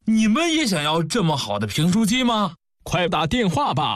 你们也想要这么好的评书机吗？ 快打电话吧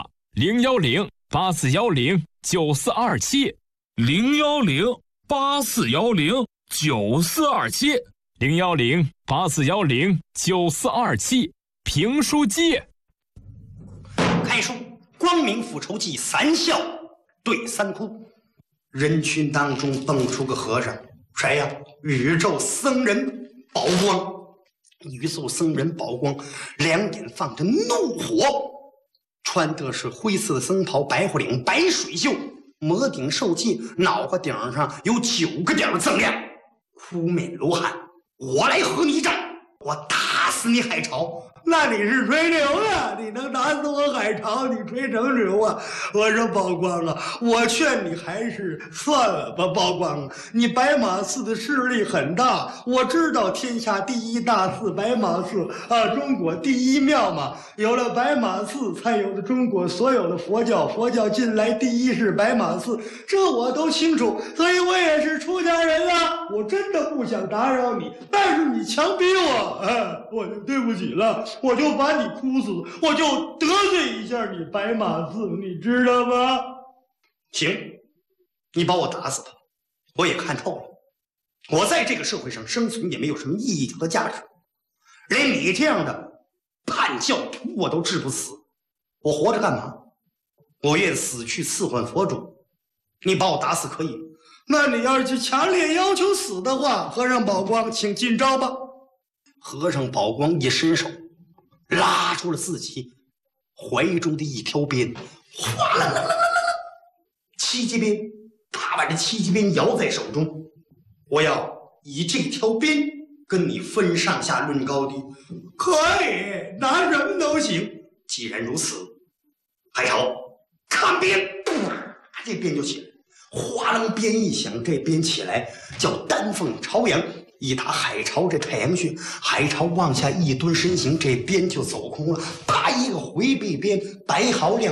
，010-8410-9427，010-8410-9427，评书机。 开书，光明复仇记，3笑对3哭。人群当中蹦出个和尚，谁呀？宇宙僧人宝光。宇宙僧人宝光两眼放着怒火，穿的是灰色的僧袍，白虎领，白水袖，魔顶受戒，脑瓜顶上有9个点锃亮，哭面罗汉。我来和你战，我打死你海潮。那你是吹牛啊？你能打死我海潮？你吹什么牛啊？我说宝光啊，我劝你还是算了吧。宝光，你白马寺的势力很大，我知道天下第一大寺白马寺啊，中国第一庙嘛。有了白马寺，才有了中国所有的佛教。佛教近来第一是白马寺，这我都清楚。所以我也是出家人了。我真的不想打扰你，但是你强逼我，我就对不起了。我就把你哭死，我就得罪一下你白马寺，你知道吗？行，你把我打死吧，我也看透了。我在这个社会上生存也没有什么意义和价值，连你这样的叛教徒我都治不死，我活着干嘛？我愿死去赐换佛主。你把我打死可以，那你要是强烈要求死的话，和尚宝光，请进招吧。和尚宝光一伸手，拉出了自己怀中的一条鞭，哗啦啦啦啦啦，七节鞭。他把这七节鞭摇在手中，我要以这条鞭跟你分上下论高低。可以，拿什么都行。既然如此，海潮看鞭，这鞭就起来，哗楞鞭一响，这鞭起来叫丹凤朝阳，一打海潮这太阳穴，海潮往下一蹲身形，这鞭就走空了。啪一个回臂鞭，白毫亮。